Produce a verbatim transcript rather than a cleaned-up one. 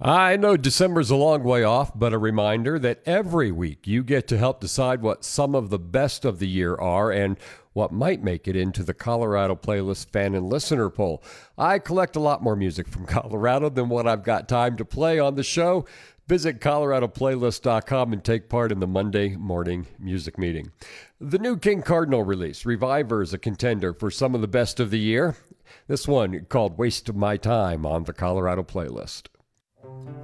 I know December's a long way off, but a reminder that every week you get to help decide what some of the best of the year are and what might make it into the Colorado Playlist Fan and Listener Poll. I collect a lot more music from Colorado than what I've got time to play on the show. Visit colorado playlist dot com and take part in the Monday morning music meeting. The new King Cardinal release, Reviver, is a contender for some of the best of the year. This one called Waste of My Time on the Colorado Playlist.